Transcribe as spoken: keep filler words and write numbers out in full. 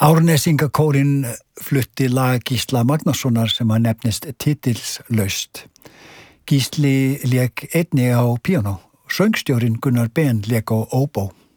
Árnesingakórinn flutti lag Gísla Magnússonar sem að nefnist Titilslaust. Gísli lék einnig á píanó. Söngstjórinn Gunnar Ben lék á óbó.